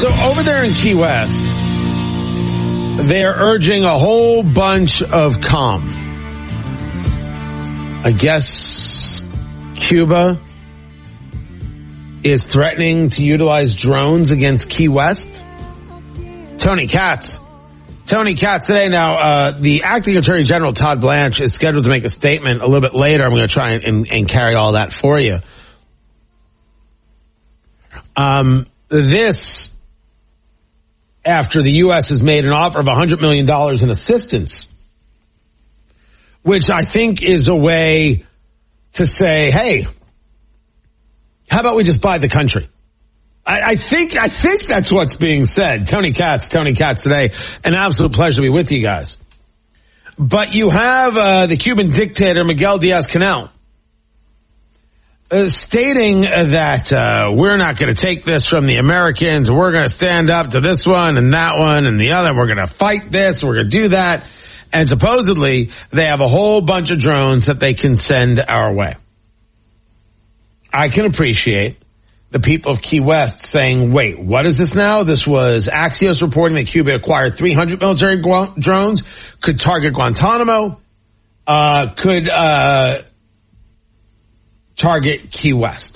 So over there in Key West, they're urging a whole bunch of calm. I guess Cuba is threatening to utilize drones against Key West. Tony Katz today. Now, the acting attorney general, Todd Blanche, is scheduled to make a statement a little bit later. I'm going to try and carry all that for you. This, after the U.S. has made an offer of $100 million in assistance, which I think is a way to say, hey, how about we just buy the country? I think that's what's being said. Tony Katz today. An absolute pleasure to be with you guys. But you have the Cuban dictator Miguel Diaz-Canel stating that we're not going to take this from the Americans. We're going to stand up to this one and that one and the other. We're going to fight this. We're going to do that. And supposedly they have a whole bunch of drones that they can send our way. I can appreciate the people of Key West saying, wait, what is this now? This was Axios reporting that Cuba acquired 300 military drones, could target Guantanamo, could target Key West.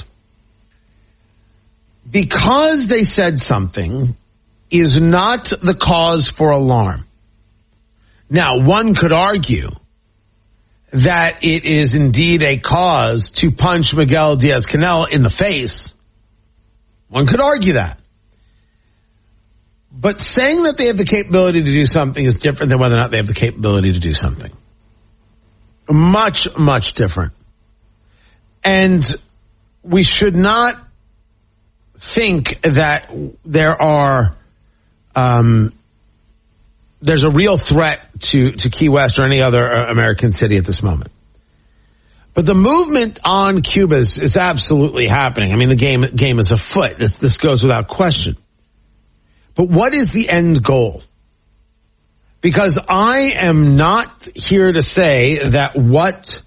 Because they said something is not the cause for alarm. Now, one could argue that it is indeed a cause to punch Miguel Diaz-Canel in the face. One could argue that. But saying that they have the capability to do something is different than whether or not they have the capability to do something. Much, much different. And we should not think that there's a real threat to Key West or any other American city at this moment. But the movement on Cuba is absolutely happening. I mean, the game is afoot. This goes without question. But what is the end goal? Because I am not here to say that what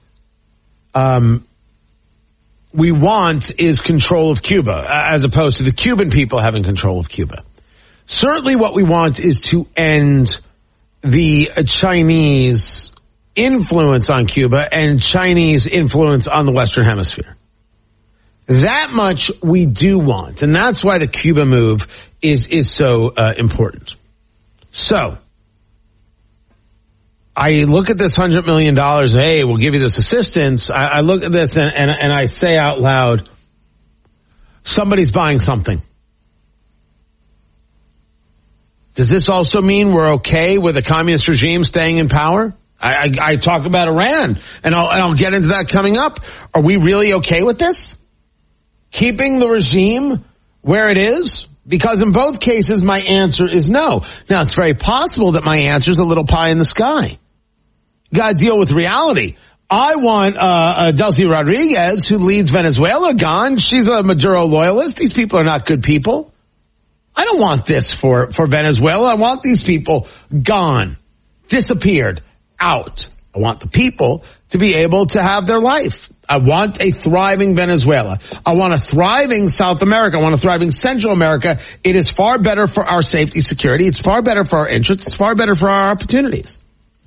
we want is control of Cuba, as opposed to the Cuban people having control of Cuba. Certainly what we want is to end the Chinese influence on Cuba and Chinese influence on the Western Hemisphere. That much we do want, and that's why the Cuba move is so important. So, I look at this $100 million, hey, we'll give you this assistance. I look at this and I say out loud, somebody's buying something. Does this also mean we're okay with a communist regime staying in power? I talk about Iran, and I'll get into that coming up. Are we really okay with this? Keeping the regime where it is? Because in both cases, my answer is no. Now, it's very possible that my answer is a little pie in the sky. Got to deal with reality. I want Delcy Rodriguez, who leads Venezuela, gone. She's a Maduro loyalist. These people are not good people. I don't want this for Venezuela. I want these people gone, disappeared, out. I want the people to be able to have their life. I want a thriving Venezuela. I want a thriving South America. I want a thriving Central America. It is far better for our safety, security. It's far better for our interests. It's far better for our opportunities.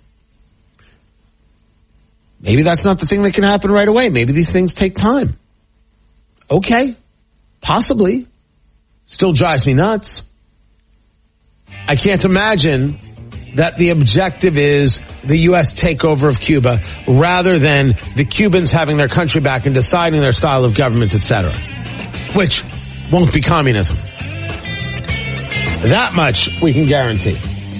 Maybe that's not the thing that can happen right away. Maybe these things take time. Okay. Possibly. Still drives me nuts. I can't imagine that the objective is the U.S. takeover of Cuba rather than the Cubans having their country back and deciding their style of government, etc., which won't be communism. That much we can guarantee.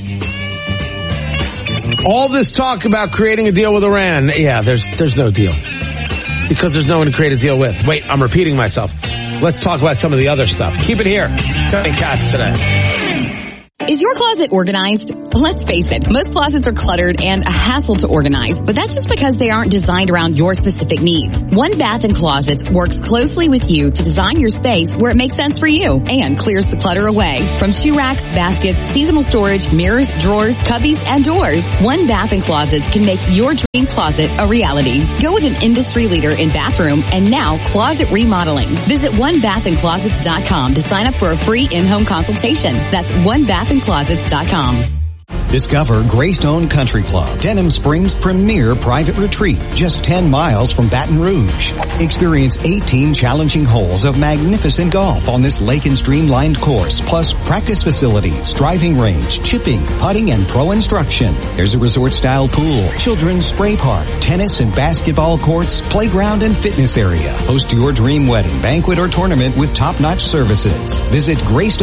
All this talk about creating a deal with Iran, yeah, there's no deal. Because there's no one to create a deal with. Wait, I'm repeating myself. Let's talk about some of the other stuff. Keep it here. It's Tony Katz today. Is your closet organized? Let's face it, most closets are cluttered and a hassle to organize, but that's just because they aren't designed around your specific needs. One Bath & Closets works closely with you to design your space where it makes sense for you and clears the clutter away. From shoe racks, baskets, seasonal storage, mirrors, drawers, cubbies, and doors, One Bath & Closets can make your dream closet a reality. Go with an industry leader in bathroom and now closet remodeling. Visit onebathandclosets.com to sign up for a free in-home consultation. That's onebathandclosets.com. Discover Greystone Country Club, Denham Springs' premier private retreat, just 10 miles from Baton Rouge. Experience 18 challenging holes of magnificent golf on this lake and stream-lined course, plus practice facilities, driving range, chipping, putting, and pro instruction. There's a resort-style pool, children's spray park, tennis and basketball courts, playground and fitness area. Host your dream wedding, banquet, or tournament with top-notch services. Visit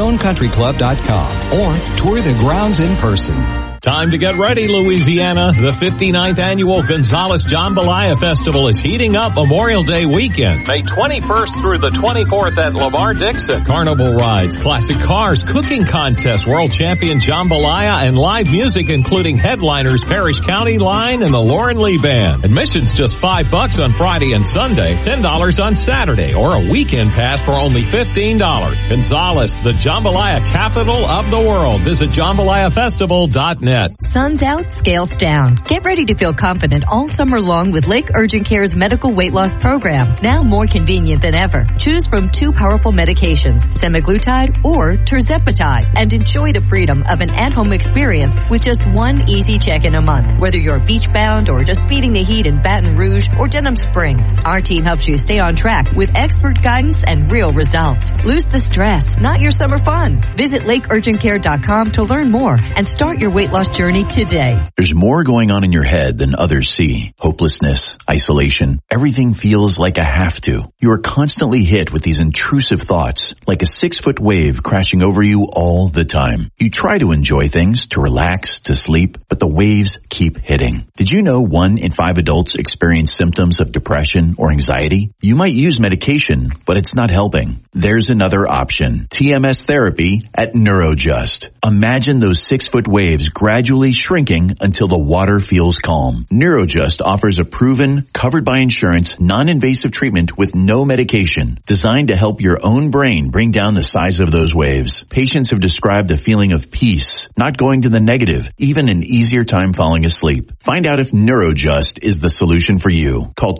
GreystonCountryClub.com or tour the grounds in person. Time to get ready, Louisiana. The 59th Annual Gonzales Jambalaya Festival is heating up Memorial Day weekend, May 21st through the 24th at Lamar Dixon. Carnival rides, classic cars, cooking contests, world champion jambalaya, and live music including headliners Parrish County Line and the Lauren Lee Band. Admission's just $5 on Friday and Sunday, $10 on Saturday, or a weekend pass for only $15. Gonzales, the jambalaya capital of the world. Visit jambalayafestival.net. Sun's out, scales down. Get ready to feel confident all summer long with Lake Urgent Care's medical weight loss program, now more convenient than ever. Choose from 2 powerful medications, semaglutide or tirzepatide, and enjoy the freedom of an at-home experience with just one easy check-in a month. Whether you're beach-bound or just beating the heat in Baton Rouge or Denham Springs, our team helps you stay on track with expert guidance and real results. Lose the stress, not your summer fun. Visit lakeurgentcare.com to learn more and start your weight loss journey today. There's more going on in your head than others see. Hopelessness, isolation, everything feels like a have to. You are constantly hit with these intrusive thoughts, like a 6-foot wave crashing over you all the time. You try to enjoy things, to relax, to sleep, but the waves keep hitting. Did you know 1 in 5 adults experience symptoms of depression or anxiety? You might use medication, but it's not helping. There's another option. TMS therapy at Neurojust. Imagine those 6-foot waves gradually shrinking until the water feels calm. Neurojust offers a proven, covered by insurance, non-invasive treatment with no medication, designed to help your own brain bring down the size of those waves. Patients have described a feeling of peace, not going to the negative, even an easier time falling asleep. Find out if Neurojust is the solution for you. Call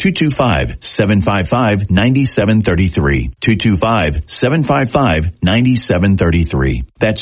225-755-9733. 225-755-9733. That's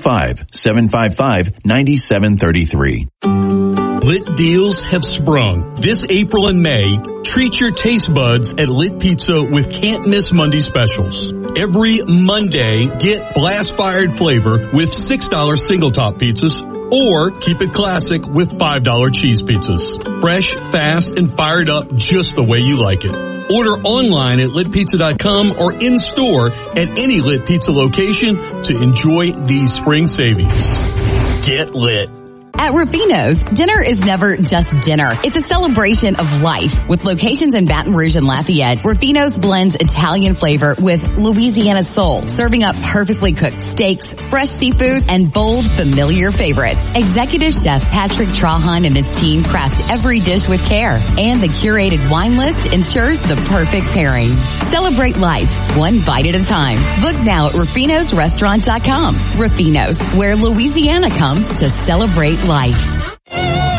225-755-9733. Lit deals have sprung. This April and May, treat your taste buds at Lit Pizza with can't miss Monday specials. Every Monday, get blast fired flavor with $6 single top pizzas, or keep it classic with $5 cheese pizzas. Fresh, fast, and fired up just the way you like it. Order online at litpizza.com or in store at any Lit Pizza location to enjoy these spring savings. Get lit. At Rufino's, dinner is never just dinner. It's a celebration of life. With locations in Baton Rouge and Lafayette, Rufino's blends Italian flavor with Louisiana soul, serving up perfectly cooked steaks, fresh seafood, and bold, familiar favorites. Executive Chef Patrick Trahan and his team craft every dish with care, and the curated wine list ensures the perfect pairing. Celebrate life, one bite at a time. Book now at Rufino'sRestaurant.com. Rufino's, where Louisiana comes to celebrate life.